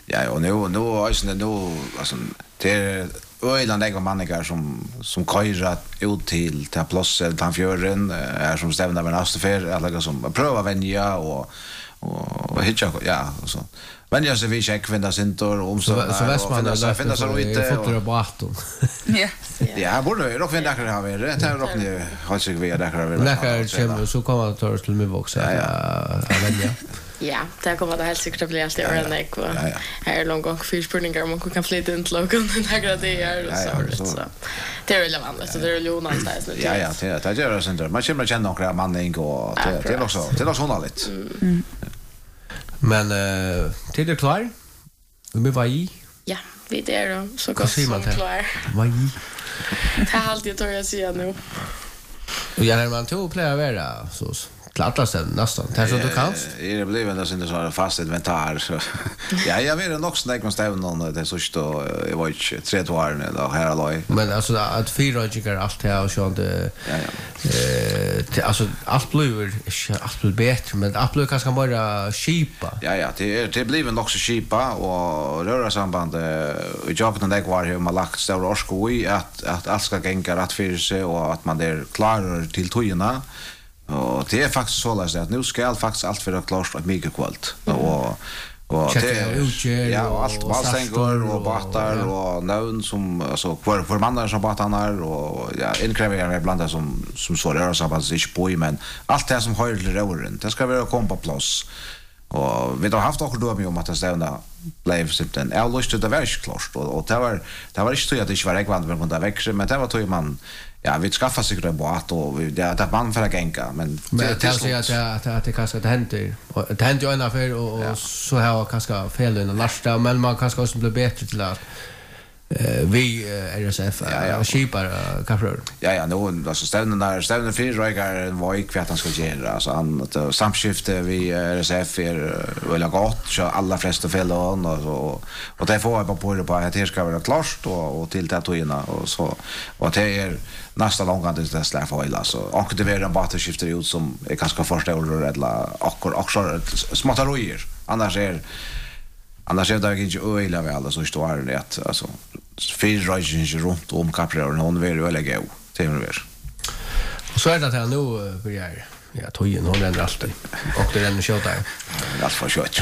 Ja, och nu alltså det öland äger mannigar som köra ut till plats eller tanfjören är som stämmer med nästa för alla som pröva vänja och hitcha ja så. Men jag ser vi check vinda sentor om så finna så lite fotar på åton. Ja. Ja, borde ju dock vinda kan ha varit rätt här dock ni har sig vi där kan Läkare så kommer att till mig också vänja. Ja, det kommer det helt säkert att bli allt i öronen och här lång gång för spurningar om man kan flytta in till logon några dagar så. Det är relevant så det är Jonas där. Ja, det gör det sen. Man känner några manning och det är också honligt. Men till det klar? Vi var i? Ja, vi är då så gott som klar. Var i? Det är alltid tror jag säga nu. Och när man tog playa vara så klattast nästan. Det är så du kan. Det blir väl så inte så fast inventar så. Ja, jag vet nog snägt man stävn någon det så står jag var inte 3 år eller här alloj. Men alltså att fyra gigar allt här och så det alltså allt blir bättre men allt blir kanske bara skipa. Ja, det blir väl också skipa och röra samband och jag kan inte hur man lagt stor orsko i att allt ska gänga rätt för sig och att man är klar till tojorna. Och det är faktiskt så att nu ska faktiskt allt för att klara ett mycket kvalt och det ja och allt valstänger och batar och nön som alltså för mannar som batarna och ja inkräver ibland som så rör sig bara sig på men allt det som har till rören det ska vara komma på plats och vi har haft också då med om att det stävna blev simpelthen jag lustigt det var klart och det var inte så att det inte var rekvant men det växer men det var tog man ja, vi skaffar sig en båt och det man för att gänga men det att det kanske det händer ju en affär och så har kanske fel i lasta men man kanske också blir bättre till att vi RSF skipar kaffrör. Ja, nu alltså stävnen för Rögar var i kvart han ska göra alltså han samskifte vi RSF väl gott så alla flesta fel och det får jag på att det ska vara klart och till tatuina och så och det är nästa långt det släfa hela så och det blir en batterskifte ut som är ganska första eller också smarta rojer annars är det inte öjla med alla så står det att alltså fyra rojer runt om kaprören hon vill väl lägga till mer. Och så är det att nu börjar tojen hon ändrar alltid och det är kört där. Allt för kört.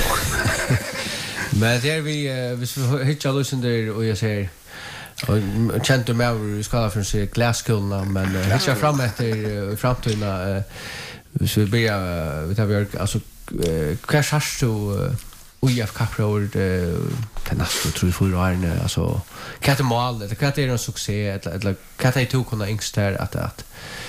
Men där vi hittar lösen där och jag säger och kände mig över skala från sig glaskulorna men vi ska fram efter framtiden så vi börjar vi tar alltså crash hast du UF Capror det nästa tror jag för år alltså Katamal det kan det en succé eller kan det tog kunna ängsta att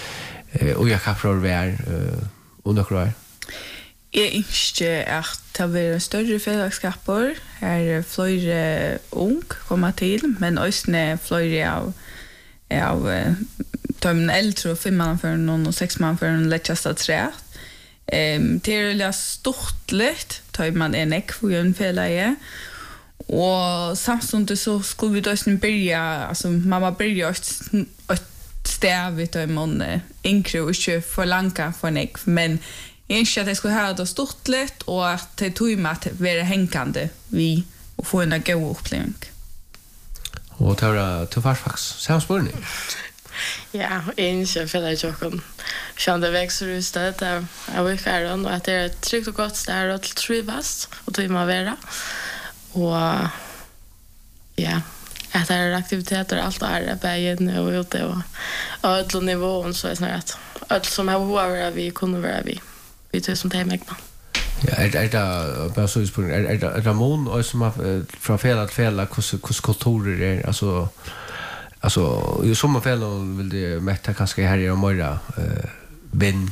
UF Capror var under kvar. Jag inte att det var en större fällskapor här fler ung komma till men östne fler av de äldre 5 man för någon och 6 man för en lättast trä. Det är stort lätt tar man en ekvion fällaje och samtidigt så skulle vi då sen börja alltså mamma börja att stävit och man inkre och inte för långa för en men inte att det skulle ha det stort lätt och att det tog mig att vara hängande vi och få en god upplevelse. Och det var till faktiskt samspårning. Ja, inte för det jag kan. Kände växer ut det där. Jag vill färra och att det är tryggt och gott där och trivas och det man vara. Och ja, att det är aktiviteter allt är bägen och ute och alla nivån så är snart att allt som har varit vi kunde vara vi tror som det är mäkta. Ja, det bara så på är Ramon och som från fel att fälla hur kulturer är alltså ju som man fäller vill det mätta kanske här i morgon vinn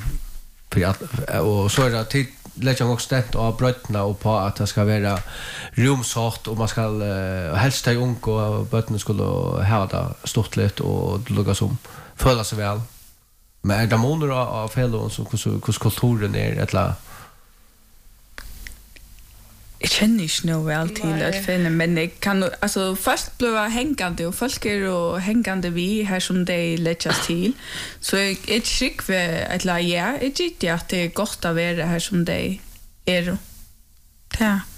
och så är det till lägger jag också det och brötna och på att det ska vara rumsort och man ska helst ta ung och bötterna skulle ha det stort lätt och lugga som följa sig väl. Men är det månader av fällon som hur kulturen är eller Jag känner inte nog väl till att finna men jag kan alltså först bli hängande och folk är och hängande vi här som det läggas till så jag tycker att ja, jag tycker att det är gott att vara här som det är. Ja.